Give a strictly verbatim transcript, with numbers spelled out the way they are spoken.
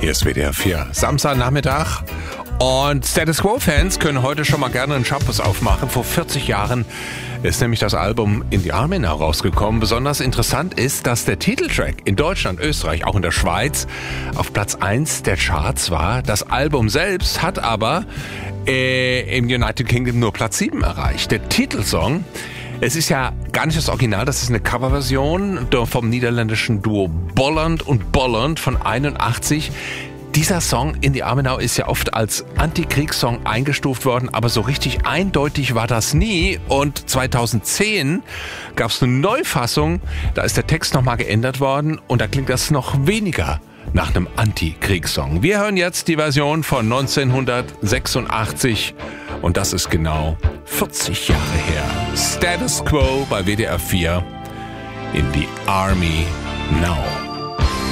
Hier ist W D R vier, Samstagnachmittag. Und Status Quo-Fans können heute schon mal gerne einen Schappus aufmachen. Vor vierzig Jahren ist nämlich das Album In the Army Now rausgekommen. Besonders interessant ist, dass der Titeltrack in Deutschland, Österreich, auch in der Schweiz auf Platz eins der Charts war. Das Album selbst hat aber äh, im United Kingdom nur Platz sieben erreicht. Der Titelsong, es ist ja gar nicht das Original, das ist eine Coverversion vom niederländischen Duo Bolland und Bolland von einundachtzig. Dieser Song In the Army Now ist ja oft als Antikriegssong eingestuft worden, aber so richtig eindeutig war das nie. Und zweitausendzehn gab es eine Neufassung, da ist der Text nochmal geändert worden und da klingt das noch weniger nach einem Antikriegssong. Wir hören jetzt die Version von neunzehnhundertsechsundachtzig und das ist genau vierzig Jahre her. Status Quo bei W D R vier, In the Army Now.